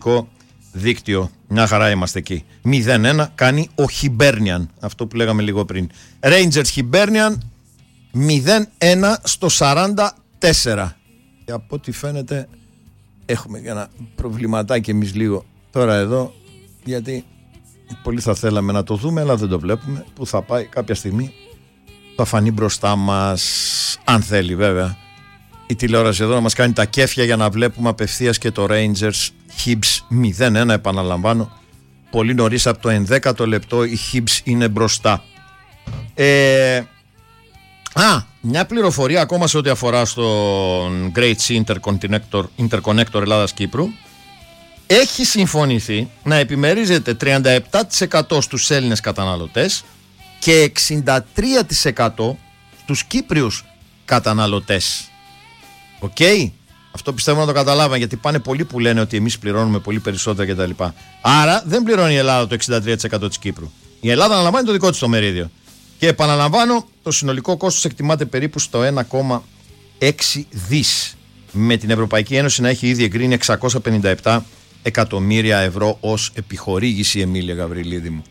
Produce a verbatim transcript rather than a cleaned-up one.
δίκτυο. Μια χαρά είμαστε εκεί. μηδέν ένα κάνει ο Hibernian. Αυτό που λέγαμε λίγο πριν. Rangers Hibernian μηδέν ένα στο σαράντα τέσσερα. Και από ό,τι φαίνεται έχουμε ένα προβληματάκι εμείς λίγο τώρα εδώ, γιατί πολύ θα θέλαμε να το δούμε, αλλά δεν το βλέπουμε. Που θα πάει κάποια στιγμή, θα φανεί μπροστά μας, αν θέλει βέβαια η τηλεόραση εδώ να μας κάνει τα κέφια για να βλέπουμε απευθείας και το Rangers Hibs μηδέν ένα. Επαναλαμβάνω, πολύ νωρίς από το ενδέκατο λεπτό η Hibs είναι μπροστά. ε, Α, μια πληροφορία ακόμα σε ό,τι αφορά στον Great Sea Interconnector, Interconnector Ελλάδας-Κύπρου. Έχει συμφωνηθεί να επιμερίζεται τριάντα επτά τοις εκατό στους Έλληνες καταναλωτές και εξήντα τρία τοις εκατό στους Κύπριους καταναλωτές. Οκ, okay? Αυτό πιστεύω να το καταλάβαμε, γιατί πάνε πολλοί που λένε ότι εμείς πληρώνουμε πολύ περισσότερα κτλ. Άρα δεν πληρώνει η Ελλάδα το εξήντα τρία τοις εκατό της Κύπρου. Η Ελλάδα αναλαμβάνει το δικό της το μερίδιο. Και επαναλαμβάνω, το συνολικό κόστος εκτιμάται περίπου στο ένα κόμμα έξι δις, με την Ευρωπαϊκή Ένωση να έχει ήδη εγκρίνει εξακόσια πενήντα επτά εκατομμύρια ευρώ ως επιχορήγηση, Εμίλια Γαβριλίδη μου.